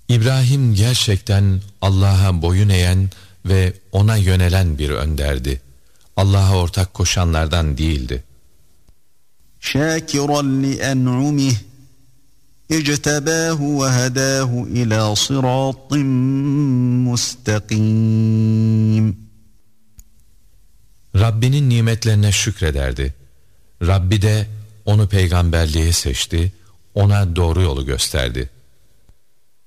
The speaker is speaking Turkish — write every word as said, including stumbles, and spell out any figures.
İbrahim gerçekten Allah'a boyun eğen ve ona yönelen bir önderdi. Allah'a ortak koşanlardan değildi. شَاكِرًا لِأَنْعُمِهِ اِجْتَبَاهُ وَهَدَاهُ إِلَى صِرَاطٍ مُسْتَقِيمٍ. Rabbinin nimetlerine şükrederdi. Rabbi de onu peygamberliğe seçti, ona doğru yolu gösterdi.